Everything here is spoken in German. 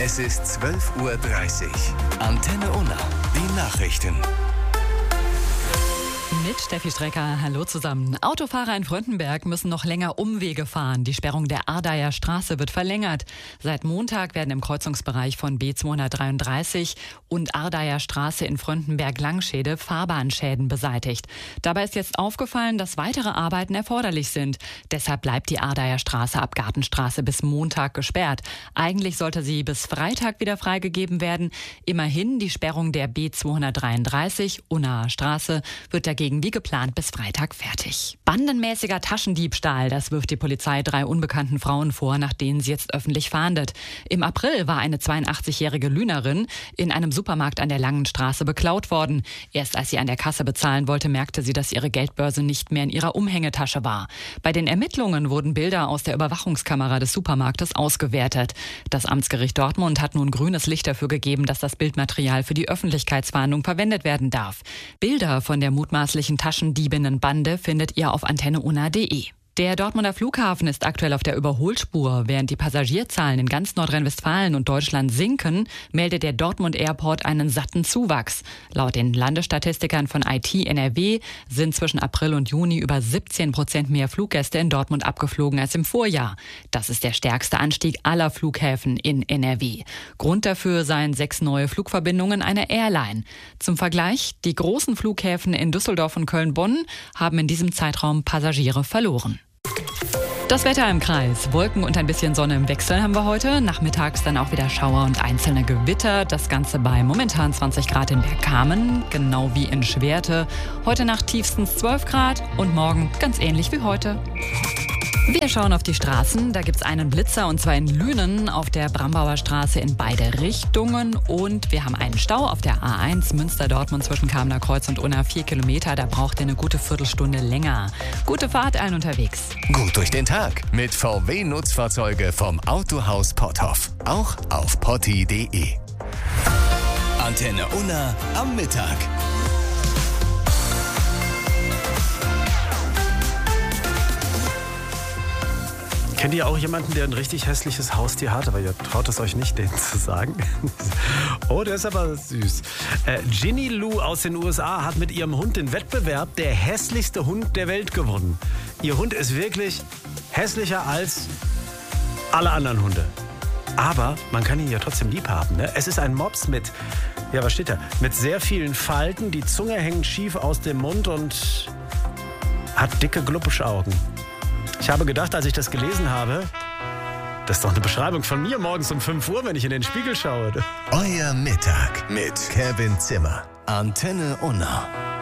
Es ist 12:30 Uhr. Antenne Unna. Die Nachrichten. Mit Steffi Strecker, hallo zusammen. Autofahrer in Fröndenberg müssen noch länger Umwege fahren. Die Sperrung der Ardeier Straße wird verlängert. Seit Montag werden im Kreuzungsbereich von B233 und Ardeier Straße in Fröndenberg-Langschede Fahrbahnschäden beseitigt. Dabei ist jetzt aufgefallen, dass weitere Arbeiten erforderlich sind. Deshalb bleibt die Ardeier Straße ab Gartenstraße bis Montag gesperrt. Eigentlich sollte sie bis Freitag wieder freigegeben werden. Immerhin, die Sperrung der B233 Unnaer Straße wird dagegen wie geplant bis Freitag fertig. Bandenmäßiger Taschendiebstahl, das wirft die Polizei 3 unbekannten Frauen vor, nach denen sie jetzt öffentlich fahndet. Im April war eine 82-jährige Lünerin in einem Supermarkt an der Langen Straße beklaut worden. Erst als sie an der Kasse bezahlen wollte, merkte sie, dass ihre Geldbörse nicht mehr in ihrer Umhängetasche war. Bei den Ermittlungen wurden Bilder aus der Überwachungskamera des Supermarktes ausgewertet. Das Amtsgericht Dortmund hat nun grünes Licht dafür gegeben, dass das Bildmaterial für die Öffentlichkeitsfahndung verwendet werden darf. Bilder von der mutmaßlichen Taschendiebinnenbande findet ihr auf antenneunna.de. Der Dortmunder Flughafen ist aktuell auf der Überholspur. Während die Passagierzahlen in ganz Nordrhein-Westfalen und Deutschland sinken, meldet der Dortmund Airport einen satten Zuwachs. Laut den Landesstatistikern von IT NRW sind zwischen April und Juni über 17% mehr Fluggäste in Dortmund abgeflogen als im Vorjahr. Das ist der stärkste Anstieg aller Flughäfen in NRW. Grund dafür seien 6 neue Flugverbindungen einer Airline. Zum Vergleich, die großen Flughäfen in Düsseldorf und Köln-Bonn haben in diesem Zeitraum Passagiere verloren. Das Wetter im Kreis. Wolken und ein bisschen Sonne im Wechsel haben wir heute. Nachmittags dann auch wieder Schauer und einzelne Gewitter. Das Ganze bei momentan 20 Grad in Bergkamen, genau wie in Schwerte. Heute Nacht tiefstens 12 Grad und morgen ganz ähnlich wie heute. Wir schauen auf die Straßen. Da gibt's einen Blitzer und zwar in Lünen auf der Brambauer Straße in beide Richtungen. Und wir haben einen Stau auf der A1 Münster-Dortmund zwischen Kamener Kreuz und Unna 4 Kilometer. Da braucht ihr eine gute Viertelstunde länger. Gute Fahrt allen unterwegs. Gut durch den Tag mit VW-Nutzfahrzeuge vom Autohaus Potthoff. Auch auf potti.de. Antenne Unna am Mittag. Kennt ihr auch jemanden, der ein richtig hässliches Haustier hat? Aber ihr traut es euch nicht, denen zu sagen. Oh, der ist aber süß. Ginny Lou aus den USA hat mit ihrem Hund den Wettbewerb der hässlichste Hund der Welt gewonnen. Ihr Hund ist wirklich hässlicher als alle anderen Hunde. Aber man kann ihn ja trotzdem lieb haben. Ne? Es ist ein Mops mit, ja, was steht da? Mit sehr vielen Falten. Die Zunge hängt schief aus dem Mund und hat dicke Glubbischaugen. Ich habe gedacht, als ich das gelesen habe, das ist doch eine Beschreibung von mir morgens um 5 Uhr, wenn ich in den Spiegel schaue. Euer Mittag mit Kevin Zimmer. Antenne Unna.